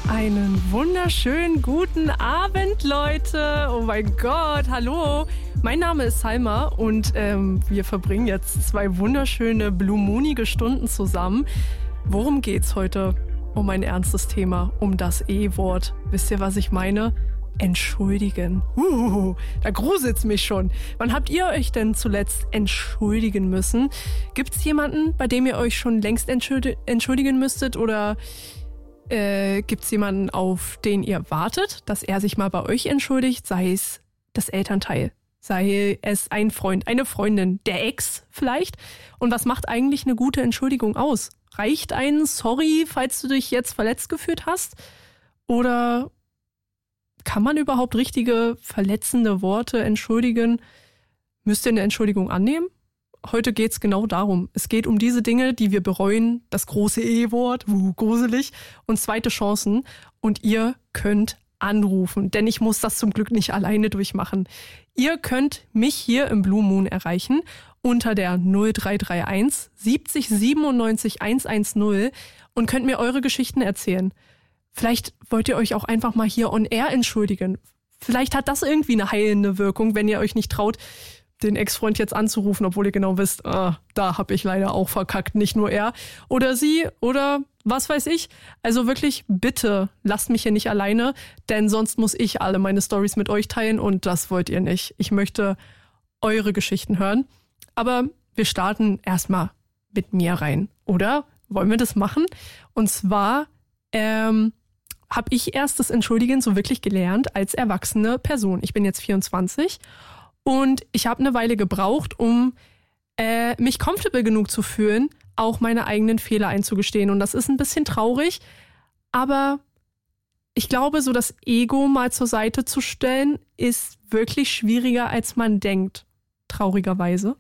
Einen wunderschönen guten Abend, Leute. Oh mein Gott, hallo. Mein Name ist Salma und wir verbringen jetzt 2 wunderschöne Blue Moonige Stunden zusammen. Worum geht's heute? Um ein ernstes Thema, um das E-Wort. Wisst ihr, was ich meine? Entschuldigen. Da gruselt's mich schon. Wann habt ihr euch denn zuletzt entschuldigen müssen? Gibt's jemanden, bei dem ihr euch schon längst entschuldigen müsstet? Oder gibt's jemanden, auf den ihr wartet, dass er sich mal bei euch entschuldigt? Sei es das Elternteil, sei es ein Freund, eine Freundin, der Ex vielleicht? Und was macht eigentlich eine gute Entschuldigung aus? Reicht ein Sorry, falls du dich jetzt verletzt gefühlt hast? Oder kann man überhaupt richtige verletzende Worte entschuldigen? Müsst ihr eine Entschuldigung annehmen? Heute geht's genau darum. Es geht um diese Dinge, die wir bereuen, das große E-Wort, gruselig, und zweite Chancen. Und ihr könnt anrufen, denn ich muss das zum Glück nicht alleine durchmachen. Ihr könnt mich hier im Blue Moon erreichen unter der 0331 70 97 110 und könnt mir eure Geschichten erzählen. Vielleicht wollt ihr euch auch einfach mal hier on air entschuldigen. Vielleicht hat das irgendwie eine heilende Wirkung, wenn ihr euch nicht traut, den Ex-Freund jetzt anzurufen, obwohl ihr genau wisst, da habe ich leider auch verkackt, nicht nur er oder sie oder was weiß ich. Also wirklich, bitte lasst mich hier nicht alleine, denn sonst muss ich alle meine Storys mit euch teilen und das wollt ihr nicht. Ich möchte eure Geschichten hören, aber wir starten erstmal mit mir rein, oder? Wollen wir das machen? Und zwar habe ich erst das Entschuldigen so wirklich gelernt als erwachsene Person. Ich bin jetzt 24 und ich habe eine Weile gebraucht, um mich comfortable genug zu fühlen, auch meine eigenen Fehler einzugestehen. Und das ist ein bisschen traurig, aber ich glaube, so das Ego mal zur Seite zu stellen, ist wirklich schwieriger, als man denkt, traurigerweise.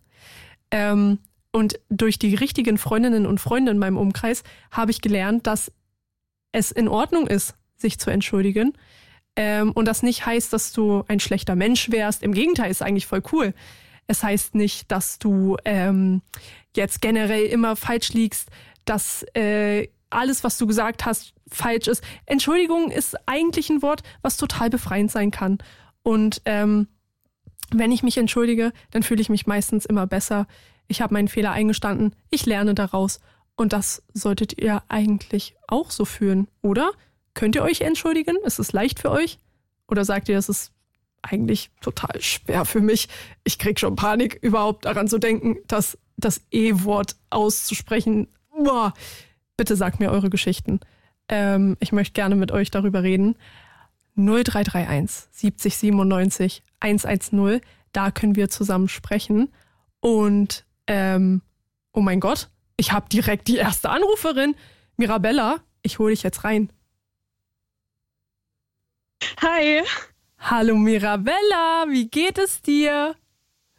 Und durch die richtigen Freundinnen und Freunde in meinem Umkreis habe ich gelernt, dass es in Ordnung ist, sich zu entschuldigen. Und das nicht heißt, dass du ein schlechter Mensch wärst. Im Gegenteil, ist eigentlich voll cool. Es heißt nicht, dass du jetzt generell immer falsch liegst, dass alles, was du gesagt hast, falsch ist. Entschuldigung ist eigentlich ein Wort, was total befreiend sein kann. Und wenn ich mich entschuldige, dann fühle ich mich meistens immer besser. Ich habe meinen Fehler eingestanden, ich lerne daraus. Und das solltet ihr eigentlich auch so fühlen, oder? Könnt ihr euch entschuldigen? Ist es leicht für euch? Oder sagt ihr, es ist eigentlich total schwer für mich? Ich krieg schon Panik, überhaupt daran zu denken, das E-Wort auszusprechen. Boah. Bitte sagt mir eure Geschichten. Ich möchte gerne mit euch darüber reden. 0331 70 97 110. Da können wir zusammen sprechen. Und, oh mein Gott, ich habe direkt die erste Anruferin. Mirabella, ich hole dich jetzt rein. Hi. Hallo Mirabella, wie geht es dir?